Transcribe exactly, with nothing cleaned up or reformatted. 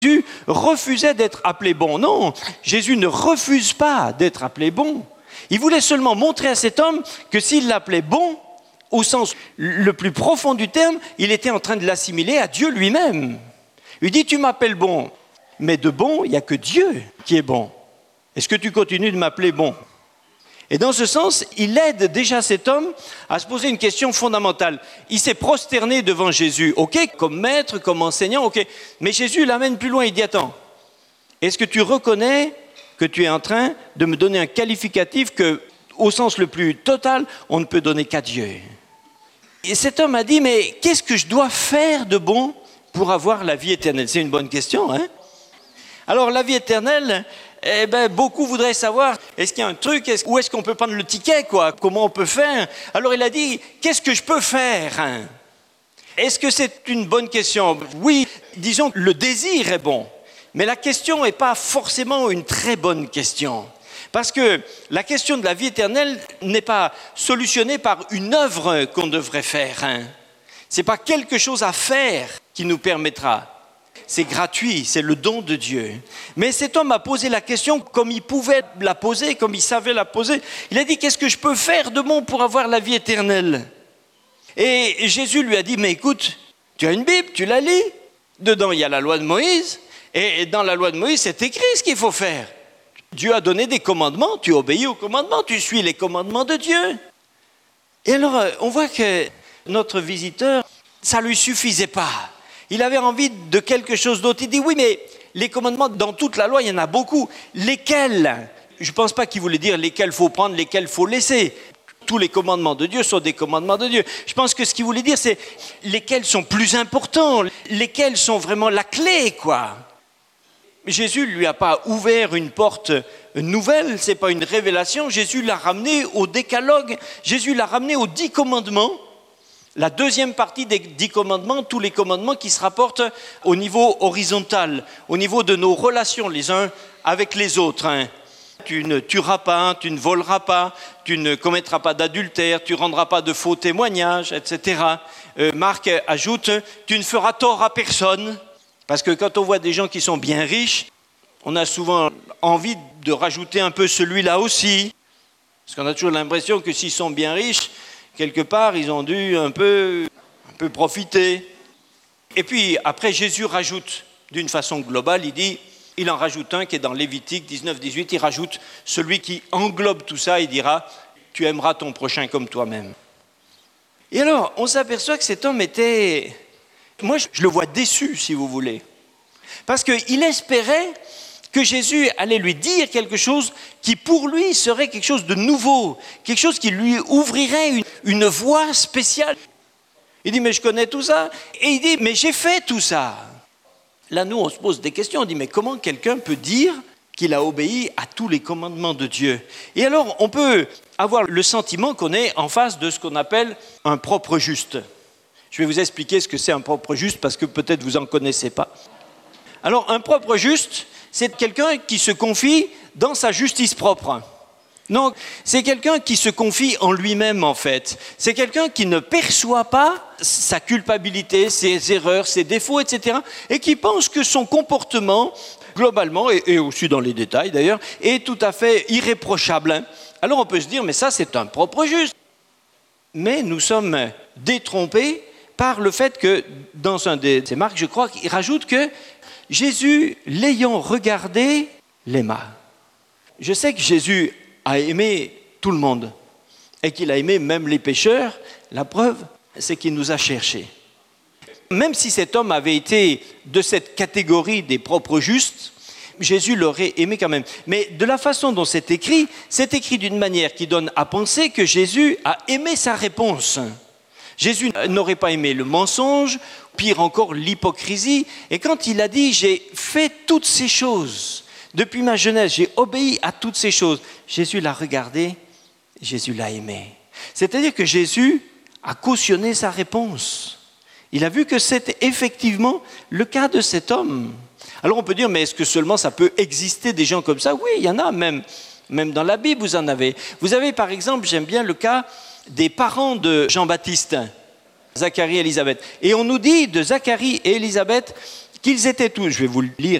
Jésus refusait d'être appelé bon. Non, Jésus ne refuse pas d'être appelé bon. Il voulait seulement montrer à cet homme que s'il l'appelait bon, au sens le plus profond du terme, il était en train de l'assimiler à Dieu lui-même. Il dit, tu m'appelles bon, mais de bon, il n'y a que Dieu qui est bon. Est-ce que tu continues de m'appeler bon ? Et dans ce sens, il aide déjà cet homme à se poser une question fondamentale. Il s'est prosterné devant Jésus, ok, comme maître, comme enseignant, ok. Mais Jésus l'amène plus loin, il dit, attends, est-ce que tu reconnais que tu es en train de me donner un qualificatif que, au sens le plus total, on ne peut donner qu'à Dieu ? Et cet homme a dit, mais qu'est-ce que je dois faire de bon pour avoir la vie éternelle ? C'est une bonne question, hein ? Alors, la vie éternelle, eh ben, beaucoup voudraient savoir, est-ce qu'il y a un truc, est-ce, où est-ce qu'on peut prendre le ticket, quoi ? Comment on peut faire ? Alors, il a dit, qu'est-ce que je peux faire ? Est-ce que c'est une bonne question ? Oui, disons que le désir est bon, mais la question n'est pas forcément une très bonne question. Parce que la question de la vie éternelle n'est pas solutionnée par une œuvre qu'on devrait faire. Hein. Ce n'est pas quelque chose à faire qui nous permettra. C'est gratuit, c'est le don de Dieu. Mais cet homme a posé la question comme il pouvait la poser, comme il savait la poser. Il a dit, qu'est-ce que je peux faire de bon pour avoir la vie éternelle ? Et Jésus lui a dit, mais écoute, tu as une Bible, tu la lis. Dedans, il y a la loi de Moïse. Et dans la loi de Moïse, c'est écrit ce qu'il faut faire. Dieu a donné des commandements, tu obéis aux commandements, tu suis les commandements de Dieu. Et alors, on voit que notre visiteur, ça ne lui suffisait pas. Il avait envie de quelque chose d'autre. Il dit, oui, mais les commandements, dans toute la loi, il y en a beaucoup. Lesquels ? Je ne pense pas qu'il voulait dire lesquels il faut prendre, lesquels il faut laisser. Tous les commandements de Dieu sont des commandements de Dieu. Je pense que ce qu'il voulait dire, c'est lesquels sont plus importants, lesquels sont vraiment la clé, quoi. Jésus ne lui a pas ouvert une porte nouvelle, ce n'est pas une révélation. Jésus l'a ramené au décalogue, Jésus l'a ramené aux dix commandements. La deuxième partie des dix commandements, tous les commandements qui se rapportent au niveau horizontal, au niveau de nos relations les uns avec les autres. Hein. Tu ne tueras pas, tu ne voleras pas, tu ne commettras pas d'adultère, tu ne rendras pas de faux témoignages, et cetera. Euh, Marc ajoute, tu ne feras tort à personne. Parce que quand on voit des gens qui sont bien riches, on a souvent envie de rajouter un peu celui-là aussi. Parce qu'on a toujours l'impression que s'ils sont bien riches, quelque part, ils ont dû un peu, un peu profiter. Et puis, après, Jésus rajoute d'une façon globale, il dit, il en rajoute un qui est dans Lévitique dix-neuf dix-huit, il rajoute celui qui englobe tout ça, il dira, tu aimeras ton prochain comme toi-même. Et alors, on s'aperçoit que cet homme était... Moi, je le vois déçu, si vous voulez. Parce qu'il espérait que Jésus allait lui dire quelque chose qui, pour lui, serait quelque chose de nouveau, quelque chose qui lui ouvrirait une, une voie spéciale. Il dit, mais je connais tout ça. Et il dit, mais j'ai fait tout ça. Là, nous, on se pose des questions. On dit, mais comment quelqu'un peut dire qu'il a obéi à tous les commandements de Dieu ? Et alors, on peut avoir le sentiment qu'on est en face de ce qu'on appelle un propre juste. Je vais vous expliquer ce que c'est un propre juste, parce que peut-être vous n'en connaissez pas. Alors, un propre juste, c'est quelqu'un qui se confie dans sa justice propre. Non, c'est quelqu'un qui se confie en lui-même, en fait. C'est quelqu'un qui ne perçoit pas sa culpabilité, ses erreurs, ses défauts, et cetera, et qui pense que son comportement, globalement, et, et aussi dans les détails d'ailleurs, est tout à fait irréprochable. Alors, on peut se dire, mais ça, c'est un propre juste. Mais nous sommes détrompés par le fait que, dans un de ses marques, je crois qu'il rajoute que Jésus, l'ayant regardé, l'aima. Je sais que Jésus a aimé tout le monde et qu'il a aimé même les pécheurs. La preuve, c'est qu'il nous a cherchés. Même si cet homme avait été de cette catégorie des propres justes, Jésus l'aurait aimé quand même. Mais de la façon dont c'est écrit, c'est écrit d'une manière qui donne à penser que Jésus a aimé sa réponse. Jésus n'aurait pas aimé le mensonge, pire encore l'hypocrisie. Et quand il a dit « j'ai fait toutes ces choses, depuis ma jeunesse, j'ai obéi à toutes ces choses », Jésus l'a regardé, Jésus l'a aimé. C'est-à-dire que Jésus a cautionné sa réponse. Il a vu que c'était effectivement le cas de cet homme. Alors on peut dire, mais est-ce que seulement ça peut exister des gens comme ça ? Oui, il y en a même. Même dans la Bible, vous en avez. Vous avez par exemple, j'aime bien le cas des parents de Jean-Baptiste, Zacharie et Élisabeth. Et on nous dit de Zacharie et Élisabeth qu'ils étaient tous, je vais vous le lire